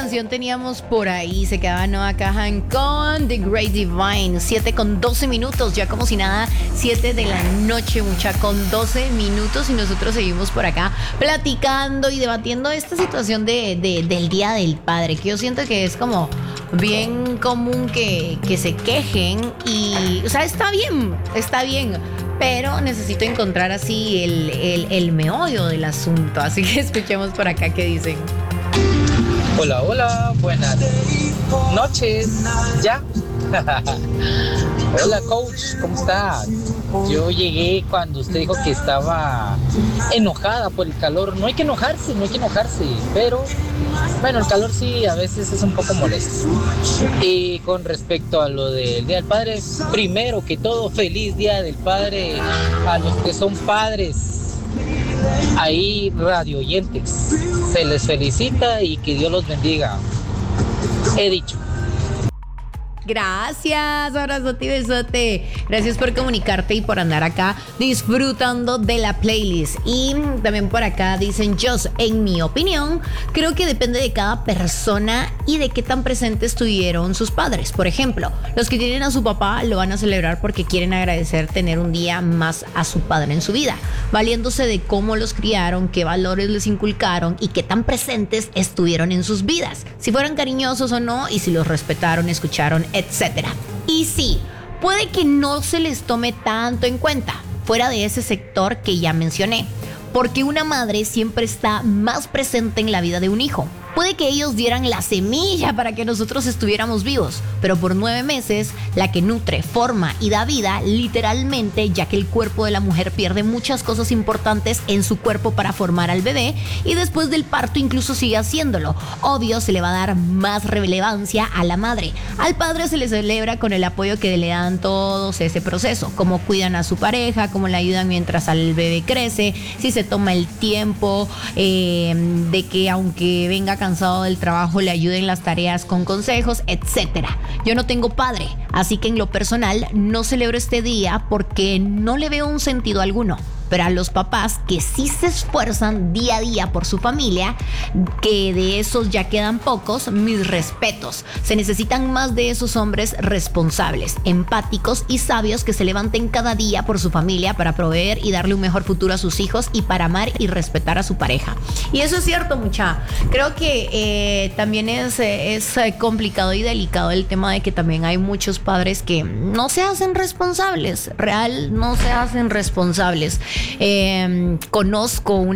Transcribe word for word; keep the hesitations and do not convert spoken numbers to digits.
canción teníamos por ahí? Se quedaba Noah Kahan con The Great Divine. siete con doce minutos, ya como si nada, siete de la noche, mucha, con doce minutos. Y nosotros seguimos por acá platicando y debatiendo esta situación de, de, del Día del Padre, que yo siento que es como bien común que, que se quejen. Y, o sea, está bien, está bien, pero necesito encontrar así el, el, el meollo del asunto. Así que escuchemos por acá qué dicen. Hola, hola, buenas noches. ¿Ya? Hola, coach, ¿cómo está? Yo llegué cuando usted dijo que estaba enojada por el calor. No hay que enojarse, no hay que enojarse, pero bueno, el calor sí a veces es un poco molesto. Y con respecto a lo del Día del Padre, primero que todo, feliz Día del Padre a los que son padres. Ahí, radio oyentes, se les felicita y que Dios los bendiga. He dicho. Gracias, abrazote y besote. Gracias por comunicarte y por andar acá disfrutando de la playlist. Y también por acá dicen: Jos, en mi opinión, creo que depende de cada persona y de qué tan presentes estuvieron sus padres. Por ejemplo, los que tienen a su papá lo van a celebrar porque quieren agradecer tener un día más a su padre en su vida, valiéndose de cómo los criaron, qué valores les inculcaron y qué tan presentes estuvieron en sus vidas, si fueron cariñosos o no y si los respetaron, escucharon, etcétera. Y sí, puede que no se les tome tanto en cuenta fuera de ese sector que ya mencioné, porque una madre siempre está más presente en la vida de un hijo. Puede que ellos dieran la semilla para que nosotros estuviéramos vivos, pero por nueve meses, la que nutre, forma y da vida, literalmente, ya que el cuerpo de la mujer pierde muchas cosas importantes en su cuerpo para formar al bebé, y después del parto incluso sigue haciéndolo. Obvio, se le va a dar más relevancia a la madre. Al padre se le celebra con el apoyo que le dan todos ese proceso, cómo cuidan a su pareja, cómo le ayudan mientras al bebé crece, si se toma el tiempo eh, de que aunque venga cansado del trabajo le ayuden las tareas con consejos, etcétera. Yo no tengo padre, así que en lo personal no celebro este día porque no le veo un sentido alguno. Pero a los papás que sí se esfuerzan día a día por su familia, que de esos ya quedan pocos, mis respetos. Se necesitan más de esos hombres responsables, empáticos y sabios que se levanten cada día por su familia para proveer y darle un mejor futuro a sus hijos y para amar y respetar a su pareja. Y eso es cierto, mucha. Creo que eh, también es, es complicado y delicado el tema de que también hay muchos padres que no se hacen responsables, real, no se hacen responsables. Eh, conozco un